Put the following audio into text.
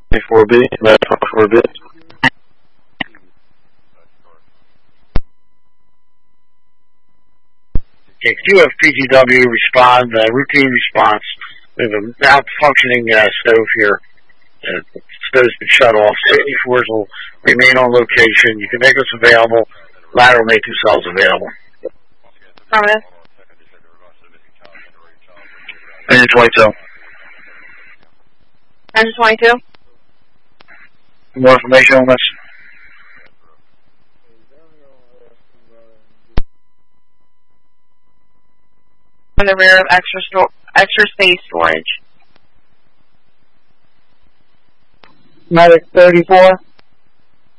4B, Med 4B. Okay, QFPTW respond, routine response. We have a malfunctioning stove here. The stove's been shut off. Safety force will remain on location. You can make us available. Lateral make themselves available. Affirmative. Engine 22. Engine 22. More information on this? In the rear of extra space storage. Medic 34.